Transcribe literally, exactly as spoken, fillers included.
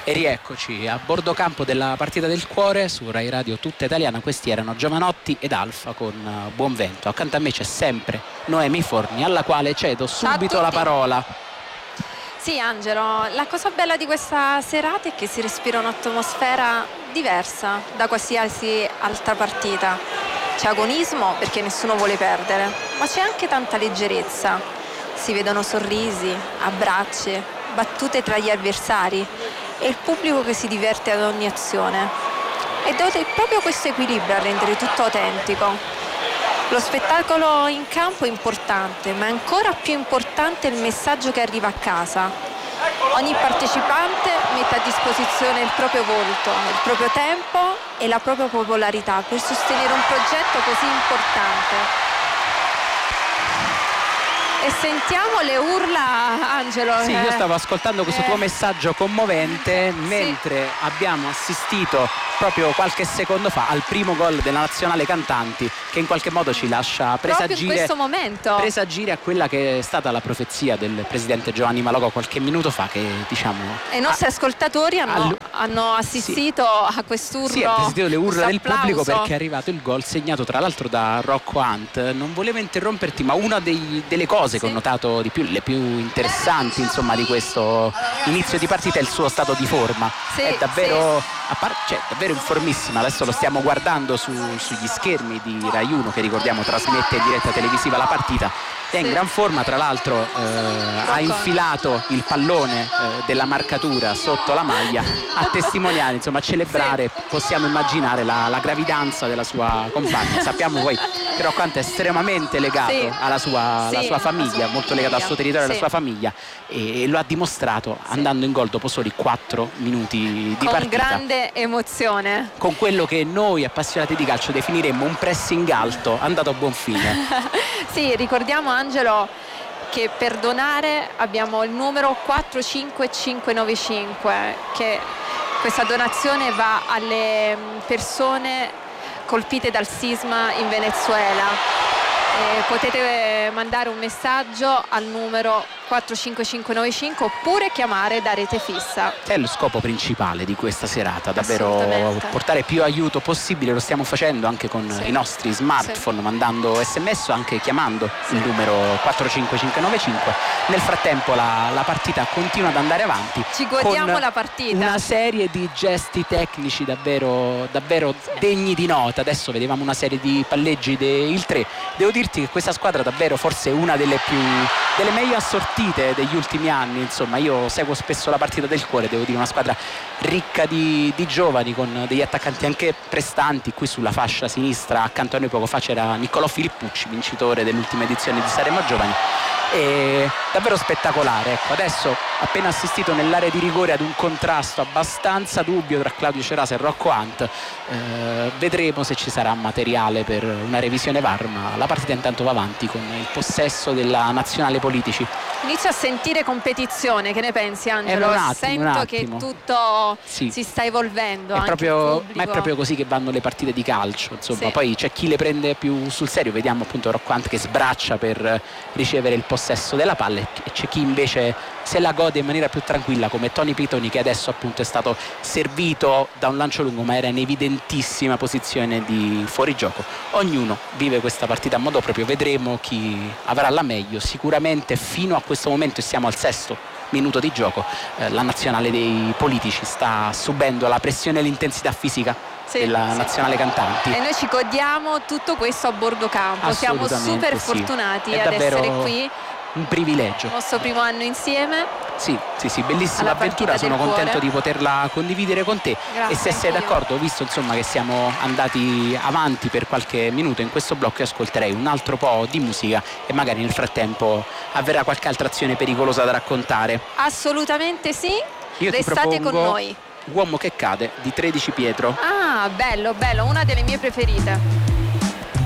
E rieccoci a bordo campo della partita del cuore su Rai Radio Tutta Italiana. Questi erano Giovanotti ed Alfa con Buon Vento. Accanto a me c'è sempre Noemi Forni, alla quale cedo subito la parola. Sì, Angelo, la cosa bella di questa serata è che si respira un'atmosfera diversa da qualsiasi altra partita. C'è agonismo perché nessuno vuole perdere, ma c'è anche tanta leggerezza. Si vedono sorrisi, abbracci, battute tra gli avversari e il pubblico che si diverte ad ogni azione. Ed è proprio questo equilibrio a rendere tutto autentico. Lo spettacolo in campo è importante, ma è ancora più importante il messaggio che arriva a casa. Ogni partecipante mette a disposizione il proprio volto, il proprio tempo e la propria popolarità per sostenere un progetto così importante. E sentiamo le urla, Angelo. Sì, io stavo ascoltando questo eh. tuo messaggio commovente mentre sì. abbiamo assistito proprio qualche secondo fa al primo gol della nazionale cantanti, che in qualche modo ci lascia presagire, proprio in questo momento. presagire a quella che è stata la profezia del presidente Giovanni Malogò qualche minuto fa, che diciamo e i nostri a, ascoltatori hanno, all... hanno assistito sì. a quest'urlo. Sì, hanno assistito le urla del applauso. pubblico, perché è arrivato il gol segnato tra l'altro da Rocco Hunt. Non volevo interromperti, ma una dei, delle cose sì. che ho notato di più, le più interessanti insomma di questo inizio di partita, è il suo stato di forma. Sì, è davvero sì. a par- cioè, davvero in formissima. Adesso lo stiamo guardando su, sugli schermi di Rai uno, che ricordiamo trasmette in diretta televisiva la partita. È in sì. gran forma, tra l'altro eh, ha infilato il pallone eh, della marcatura sotto la maglia a testimoniare, insomma a celebrare, sì. possiamo immaginare la, la gravidanza della sua compagna. Sappiamo poi che Rocco Hunt è estremamente legato sì. alla, sua, sì. alla sua famiglia, sua molto famiglia. legato al suo territorio e sì. alla sua famiglia, e lo ha dimostrato sì. andando in gol dopo soli quattro minuti di con partita. Con grande emozione. Con quello che noi appassionati di calcio definiremmo un pressing alto andato a buon fine. Sì, ricordiamo Angelo che per donare abbiamo il numero quattro cinque cinque nove cinque, che questa donazione va alle persone colpite dal sisma in Venezuela. Eh, potete mandare un messaggio al numero quattro cinque cinque nove cinque oppure chiamare da rete fissa. È lo scopo principale di questa serata, davvero portare più aiuto possibile. Lo stiamo facendo anche con sì. i nostri smartphone, sì. mandando sms o anche chiamando sì. il numero quattro cinque cinque nove cinque. Nel frattempo la, la partita continua ad andare avanti, ci godiamo la partita, una serie di gesti tecnici davvero, davvero sì. degni di nota. Adesso vedevamo una serie di palleggi del tre. Devo dirti che questa squadra davvero forse è una delle più delle meglio assortite degli ultimi anni. Insomma, io seguo spesso la partita del cuore, devo dire una squadra ricca di, di giovani, con degli attaccanti anche prestanti. Qui sulla fascia sinistra accanto a noi poco fa c'era Niccolò Filippucci, vincitore dell'ultima edizione di Sanremo Giovani. È davvero spettacolare. Ecco, adesso appena assistito nell'area di rigore ad un contrasto abbastanza dubbio tra Claudio Cerasa e Rocco Hunt. Eh, vedremo se ci sarà materiale per una revisione V A R, ma la partita intanto va avanti con il possesso della nazionale Politici. Inizio a sentire competizione, che ne pensi Angelo? È un attimo, Sento un che tutto sì. si sta evolvendo, è anche proprio, ma è proprio così che vanno le partite di calcio, insomma. Sì. Poi c'è chi le prende più sul serio, vediamo appunto Rocco Hunt che sbraccia per ricevere il possesso della palla, e c'è chi invece se la gode in maniera più tranquilla, come Tony Pitoni, che adesso appunto è stato servito da un lancio lungo ma era in evidentissima posizione di fuorigioco. Ognuno vive questa partita a modo proprio, vedremo chi avrà la meglio. Sicuramente fino a questo momento, e siamo al sesto minuto di gioco, eh, la nazionale dei Politici sta subendo la pressione e l'intensità fisica sì, della sì. nazionale cantanti, e noi ci godiamo tutto questo a bordo campo. Siamo super fortunati sì. ad essere qui, un privilegio. Il nostro primo anno insieme. Sì, sì, sì, bellissima avventura, sono contento di poterla condividere con te. Grazie, e se sei io. d'accordo, visto insomma che siamo andati avanti per qualche minuto in questo blocco, io ascolterei un altro po' di musica e magari nel frattempo avverrà qualche altra azione pericolosa da raccontare. Assolutamente sì, io restate con noi. Uomo che cade di tredici Pietro. Ah, bello, bello, una delle mie preferite.